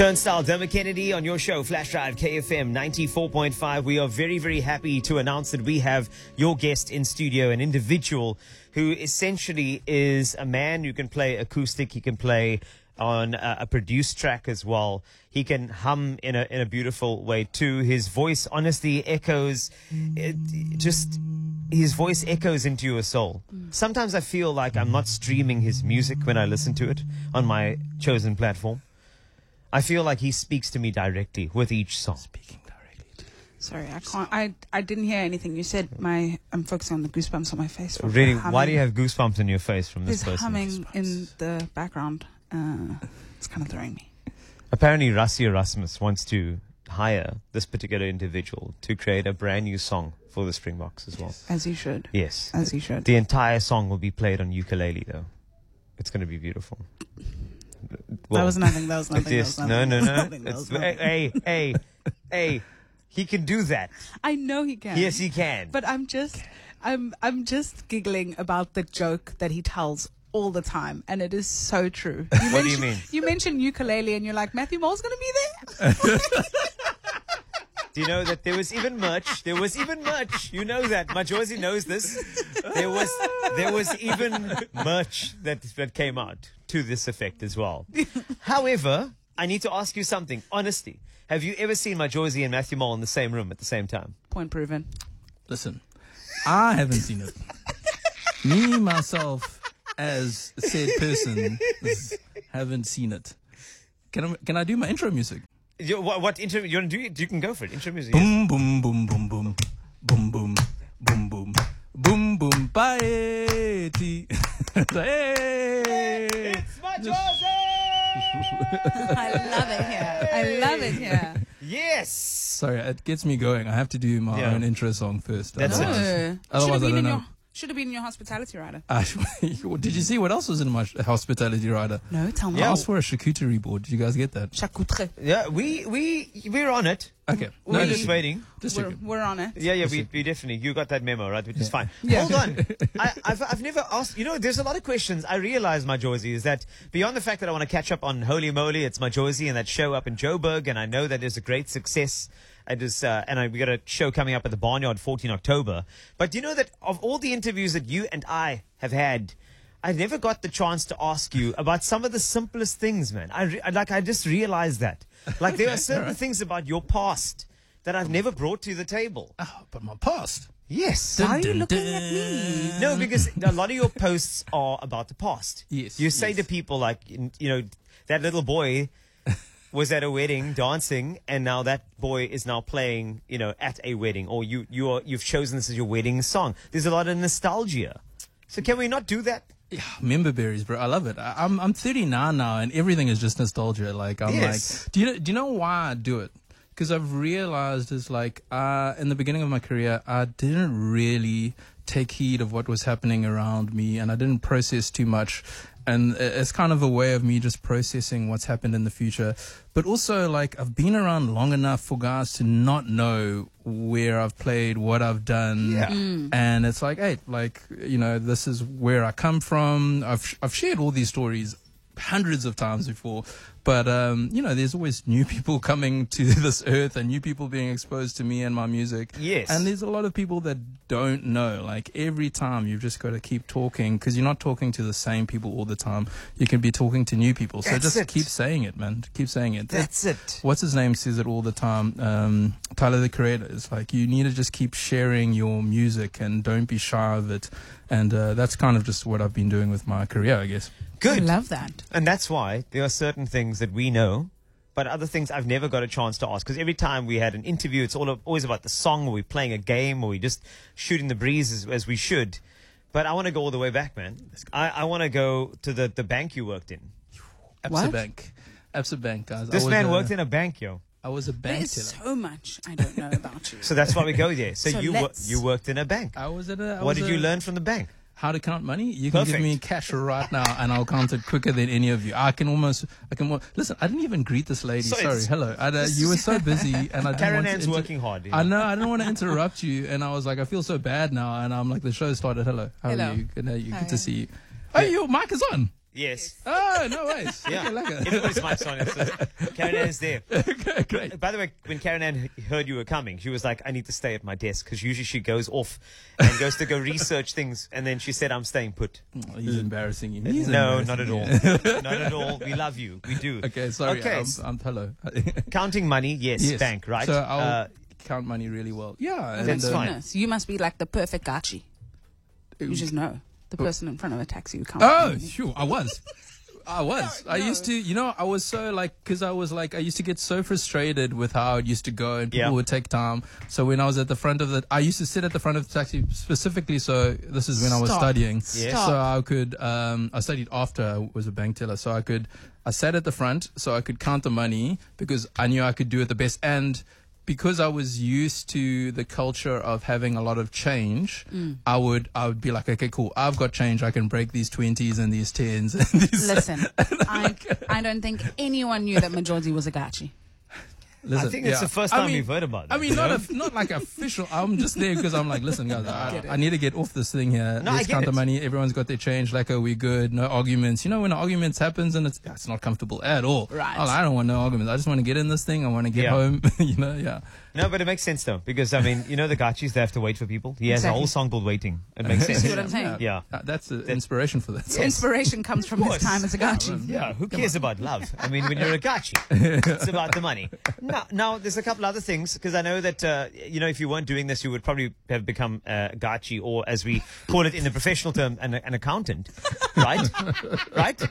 Turnstile, Dermot Kennedy on your show, Flash Drive, KFM 94.5. We are very, very happy to announce that we have your guest in studio, an individual who essentially is a man who can play acoustic. He can play on a produced track as well. He can hum in a beautiful way too. His voice honestly echoes, his voice echoes into your soul. Sometimes I feel like I'm not streaming his music when I listen to it on my chosen platform. I feel like he speaks to me directly with each song. Speaking directly. Sorry, I can't. I didn't hear anything you said. I'm focusing on the goosebumps on my face. Really? Why do you have goosebumps on your face from this There's person? humming in the background. It's kind of throwing me. Apparently, Rassie Erasmus wants to hire this particular individual to create a brand new song for the Springboks as well. As you should. Yes. As you should. The entire song will be played on ukulele, though. It's going to be beautiful. That was nothing. That was nothing. Yes. No. Hey, he can do that. I know he can. Yes, he can. But I'm just giggling about the joke that he tells all the time, and it is so true. What do you mean? You mentioned ukulele, and you're like, Matthew Mole's going to be there? Do you know that there was even merch? There was even merch. You know that. Majosi knows this. There was even merch that came out to this effect as well. However, I need to ask you something. Honestly, have you ever seen Majosi and Matthew Mole in the same room at the same time? Point proven. Listen, I haven't seen it. Me, myself, as said person, haven't seen it. Can I do my intro music? What intro? You want to do it? You can go for it. Intro music. Boom, boom, boom, boom, boom. Boom, boom, boom, boom. Boom, boom, bye. Hey! It's Majosi! I love it here. Yes. Sorry, it gets me going. I have to do my own intro song first. That's it. Otherwise, I don't know. Should have been in your hospitality rider. Did you see what else was in my hospitality rider? No, tell me. I asked for a charcuterie board. Did you guys get that? Charcuterie. Yeah, we're on it. Okay. We're just waiting. We're on it. Yeah, we definitely. You got that memo, right? Which is fine. Yeah. Hold on. I've never asked. You know, there's a lot of questions. I realize, Majosi, is that beyond the fact that I want to catch up on Holy Moly, it's Majosi and that show up in Joburg, and I know that there's a great success. We got a show coming up at the Barnyard 14 October. But do you know that of all the interviews that you and I have had, I never got the chance to ask you about some of the simplest things, man. I just realized that. Like there are certain things about your past that I've never brought to the table. Oh, but my past. Yes. Why are you looking at me? No, because a lot of your posts are about the past. Yes. You say to people like, you know, that little boy was at a wedding dancing, and now that boy is now playing, you know, at a wedding, or you've chosen this as your wedding song. There's a lot of nostalgia. So can we not do that? Yeah, member berries, bro. I love it. I'm 39 now, and everything is just nostalgia. Like Yes. like, do you know why I do it? Because I've realized is like in the beginning of my career, I didn't really take heed of what was happening around me, and I didn't process too much. And it's kind of a way of me just processing what's happened in the future. But also, like, I've been around long enough for guys to not know where I've played, what I've done. Yeah. And it's like, hey, like, you know, this is where I come from. I've shared all these stories hundreds of times before. But, you know, there's always new people coming to this earth and new people being exposed to me and my music. Yes. And there's a lot of people that don't know. Like, every time you've just got to keep talking, because you're not talking to the same people all the time. You can be talking to new people. So That's it. keep saying it, man. Keep saying it. That's it. What's his name says it all the time. Tyler, the Creator. It's like, you need to just keep sharing your music and don't be shy of it. And that's kind of just what I've been doing with my career, I guess. Good. I love that. And that's why there are certain things that we know, but other things I've never got a chance to ask. Because every time we had an interview, it's always about the song, or we're playing a game, or we're just shooting the breeze as we should. But I want to go all the way back, man. I want to go to the bank you worked in. What? Absa Bank, guys. This man worked in a bank, yo. I was a bank There's teller. so much I don't know about you. So that's why we go there. So, So you worked in a bank. I was at a... What did you learn from the bank? How to count money? You can Perfect. give me cash right now, and I'll count it quicker than any of you. Listen, I didn't even greet this lady. Sorry, hello. You were so busy, and I didn't Karen want Ann's to working hard. I know, I didn't want to interrupt you, and I was like, I feel so bad now, and I'm like, the show started. Hello, how Hello. are you? Good, how are you? Hi. Good to see you. Oh, your mic is on. Yes. Oh, no ways. Yeah. Okay, lekker. Everybody's mic's on. Karen Ann is there. Okay, great. By the way, when Karen Ann heard you were coming, she was like, I need to stay at my desk, because usually she goes off and goes to go research things, and then she said, I'm staying put. Oh, he's embarrassing you. He's No, embarrassing not at you. all. Not at all. We love you. We do. Okay, sorry. Okay. I'm hello. Counting money, yes, Yes. bank, right? So I'll count money really well. Yeah. And, That's fine. Goodness, you must be like the perfect gachi. You just know the person in front of a taxi who counts. Oh, money. sure. I was. I used to, I was so like, because I was like, I used to get so frustrated with how it used to go, and people Yeah. would take time. So when I was at the front of I used to sit at the front of the taxi specifically. So this is when I was Stop. studying. Yes. So I could, I studied after I was a bank teller. So I sat at the front so I could count the money because I knew I could do it the best. And because I was used to the culture of having a lot of change, I would be like, okay, cool. I've got change. I can break these 20s and these 10s. And these Listen, I don't think anyone knew that Majozi was a gachi. Listen, I think it's yeah. the first I time mean- we've heard about that. I mean, not like official. I'm just there because I'm like, listen, guys, I need to get off this thing here. No, I Let's get count the it. money. Everyone's got their change. Like, we good? No arguments. You know, when arguments happens and it's not comfortable at all. Right. I don't want no arguments. I just want to get in this thing. I want to get Yeah. home. Yeah. No, but it makes sense though, because I mean, you know the gachis, they have to wait for people. He has Exactly. a whole song called Waiting. It makes sense. See what I'm saying? Yeah. That's the inspiration for that. Yes. Inspiration comes from his course. time as a gachi. Yeah, who cares about love? I mean, when you're a gachi, it's about the money. Now there's a couple other things, because I know that, if you weren't doing this, you would probably have become a gachi, or as we call it in the professional term, an accountant. Right? Right?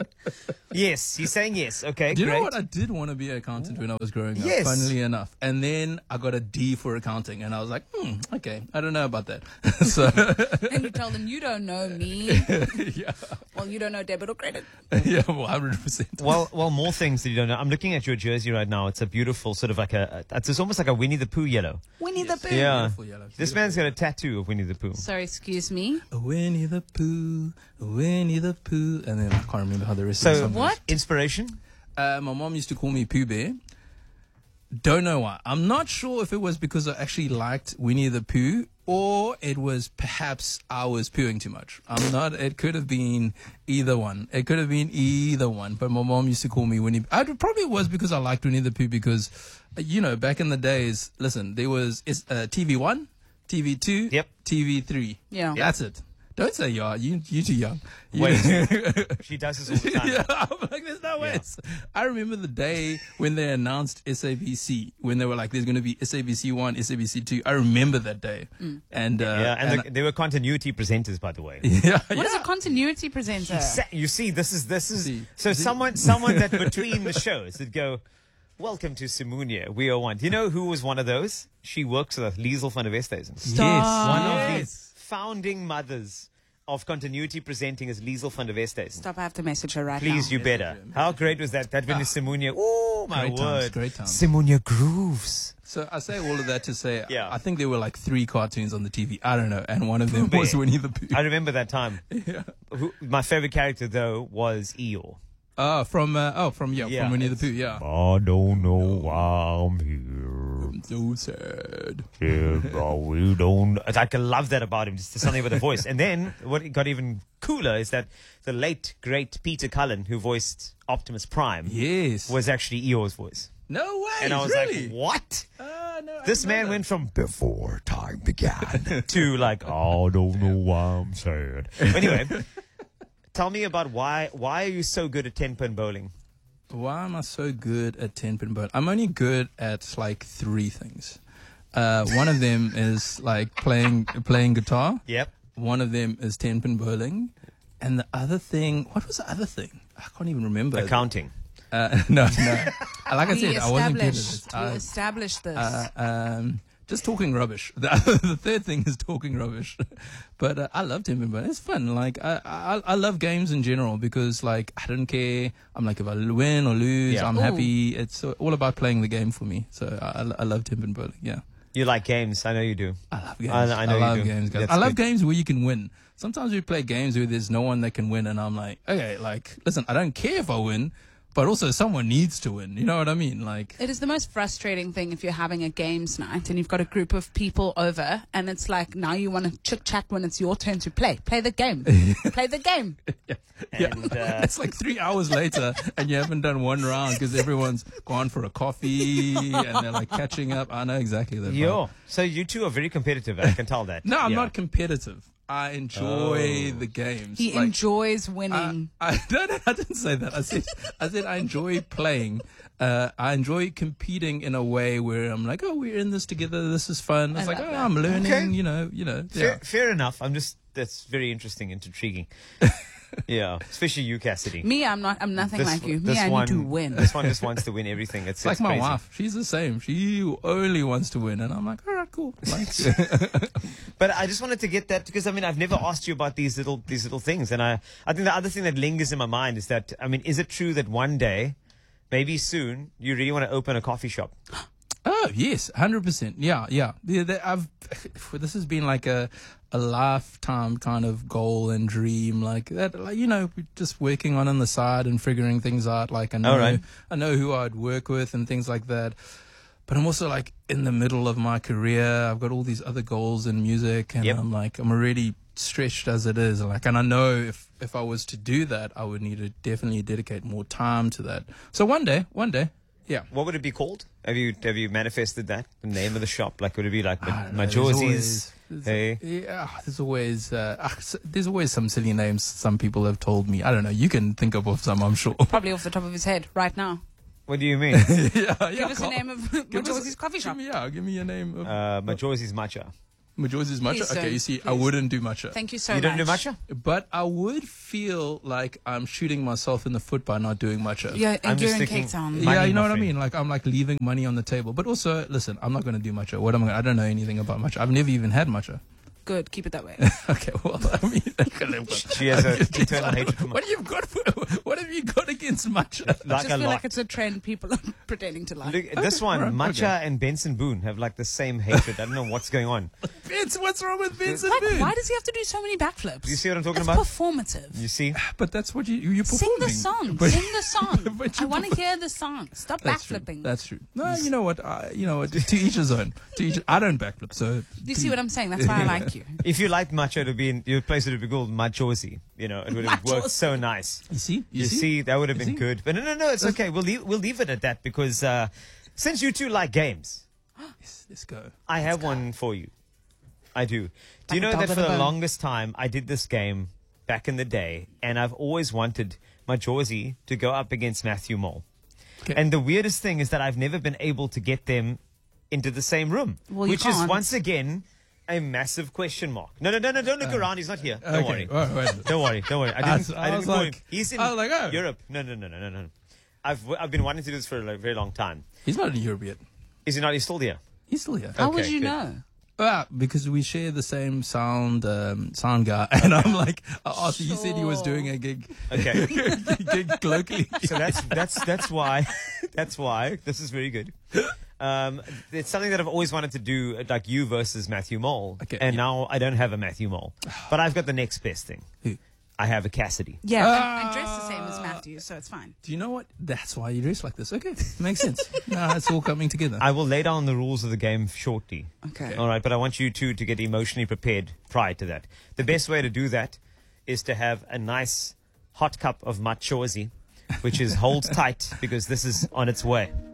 Yes, he's saying yes. Okay, Do you great. know what? I did want to be an accountant when I was growing up, Yes. funnily enough. And then I got a D for accounting, and I was like, okay, I don't know about that. So, And you tell them, you don't know me. yeah, Well, you don't know debit or credit. yeah, well, 100%. Well, more things that you don't know. I'm looking at your jersey right now. It's a beautiful sort of like it's almost like a Winnie the Pooh yellow. Winnie the Pooh. Yeah. Beautiful yellow, This beautiful. man's got a tattoo of Winnie the Pooh. Sorry, excuse me. Winnie the Pooh, Winnie the Pooh, and then I can't remember how the rest of the So, song goes. What? Inspiration? My mom used to call me Pooh Bear. Don't know why. I'm not sure if it was because I actually liked Winnie the Pooh, or it was perhaps I was pooing too much. It could have been either one. But my mom used to call me Winnie. It probably was because I liked Winnie the Pooh, because, back in the days, listen, there was TV1, TV2, Yep. TV3. Yeah. That's it. Don't say you are. You're too young. Wait. She does this all the time. Yeah, I'm like, there's no way. I remember the day when they announced SABC, when they were like, there's going to be SABC 1, SABC 2. I remember that day. And, They were continuity presenters, by the way. yeah, What is a continuity presenter? You see, this is See. so someone that between the shows would go, "Welcome to Simunia, we are one." Do you know who was one of those? She works with Liesel van der Westhuizen. Stop. One of the Yes. founding mothers of continuity presenting is Liesel van der Westhuizen. Stop, I have to message her right Please, now. you better. How great was that? That when Simunia, oh my Great times, word, great times. Simunia grooves. So I say all of that to say, Yeah. I think there were like 3 cartoons on the TV. I don't know. And one of them Pooh was Bear. Winnie the Pooh. I remember that time. Yeah. My favorite character though was Eeyore. From Yeah, Winnie the Pooh. Yeah. I don't know why I'm here. So sad. Yeah, but we don't. I love that about him. Just something about the voice. And then what got even cooler is that the late great Peter Cullen, who voiced Optimus Prime, Yes. was actually Eeyore's voice. No way. And I was really? like, what? No, I This didn't know man that. went from before time began to like, I don't know why I'm sad. Anyway, tell me about why are you so good at 10-pin bowling? Why am I so good at 10-pin bowling? I'm only good at like 3 things. One of them is like playing guitar. Yep. One of them is 10-pin bowling. And the other thing, what was the other thing? I can't even remember. Accounting. No. Like I said, I wasn't good at We it. established this. Just talking rubbish. The third thing is talking rubbish. But I love 10-pin bowling. It's fun. Like I love games in general because like I don't care. I'm like if I win or lose, Yeah. I'm Ooh. happy. It's all about playing the game for me. So I love 10-pin bowling. Yeah. You like games. I know you do. I love games. I know you love do. games, guys. That's I love good. games where you can win. Sometimes we play games where there's no one that can win, and I'm like, okay, like, listen, I don't care if I win, but also someone needs to win. You know what I mean? Like, It is the most frustrating thing if you're having a games night and you've got a group of people over and it's like now you want to chit chat when it's your turn to play. Play the game. Play the game. And, it's like 3 hours later and you haven't done one round because everyone's gone for a coffee and they're like catching up. I know exactly that. yo, so you two are very competitive. I can tell that. No, I'm Yeah. not competitive. I enjoy the games. He Like, enjoys winning. I didn't say that. I said I enjoy playing. I enjoy competing in a way where I'm like, oh, we're in this together. This is fun. It's I like, love oh, that. I'm learning. Okay. You know. Fair, fair enough. That's very interesting and intriguing. Yeah, especially you, Cassidy. Me, I'm nothing This- like you. Me, this I one, need to win. This one just wants to win everything. It's Like my crazy. wife, she's the same. She only wants to win, and I'm like, all right, cool. Like, But I just wanted to get that because I've never asked you about these little things, and I think the other thing that lingers in my mind is that is it true that one day, maybe soon, you really want to open a coffee shop? oh yes, 100%. Yeah. This has been like a lifetime kind of goal and dream, like that. Like, just working on the side and figuring things out. Like I know, All right. I know who I'd work with and things like that. But I'm also like in the middle of my career. I've got all these other goals in music, and Yep. I'm already stretched as it is. Like, and I know if I was to do that, I would need to definitely dedicate more time to that. So one day, yeah. What would it be called? Have you manifested that? The name of the shop? Like, would it be like I don't know, Majorzi's? Hey. There's always some silly names some people have told me. I don't know. You can think of some, I'm sure. Probably off the top of his head right now. What do you mean? yeah, Give us the name of Majorzi's coffee shop. Give me a name of Majorzi's Matcha. Majorzi's matcha. Please Okay, don't, you see, I please. wouldn't do matcha. Thank you so You much. don't do matcha? But I would feel like I'm shooting myself in the foot by not doing matcha. Yeah, I'm and just you're in thinking- Cape Town. Money, Yeah, you know my what I friend. mean? Like, I'm like leaving money on the table. But also, listen, I'm not going to do matcha. I don't know anything about matcha. I've never even had matcha. Good, keep it that way. Okay, well, I mean, She has an eternal hatred for what have you got against matcha? like Just a feel lot. like it's a trend people are pretending to like. Look, this one, alright, Matcha okay. and Benson Boone have like the same hatred. I don't know what's going on. Vince, what's wrong with Vincent Like, Boone? why does he have to do so many backflips? You see what I'm talking it's about? performative. You see? But that's what you're Sing performing. the song. But- Sing the song. but I you want to hear the song. Stop That's true. backflipping. That's true. No, you know what? To each his own. I don't backflip, so. Do you see what I'm saying? That's why I like you. If you liked matcha, it would be in your place. It would be called Majorzi. It would have worked Machozi. so nice. You see? You see, that would have You been see? good. But no, it's okay. We'll leave it at that because since you two like games, Let's go. I have one for you. I do. Do you Like know a that dog for with a the bone. longest time I did this game back in the day, and I've always wanted Majorzi to go up against Matthew Mole. Okay. And the weirdest thing is that I've never been able to get them into the same room, Well, you which is can't. once again a massive question mark. No, don't look around. He's not here. Don't worry. Wait. Don't worry. I I didn't was call him. like- He's in I was like, oh. Europe. No. I've been wanting to do this for a very long time. He's not in Europe yet. Is he not? He's still there. He's still here. How Okay, would you good. know? Because we share the same sound guy, and I'm like, after he said he was doing a gig, Okay. gig locally. So that's why this is very good. It's something that I've always wanted to do, like you versus Matthew Mole. Okay, And yeah. now I don't have a Matthew Mole, but I've got the next best thing. Who? I have a Cassidy. Yeah, I dress the same as Matthew, so it's fine. Do you know what? That's why you dress like this. Okay, makes sense. No, it's all coming together. I will lay down the rules of the game shortly. Okay. All right, but I want you two to get emotionally prepared prior to that. The best way to do that is to have a nice hot cup of Majorzi, which is hold tight because this is on its way.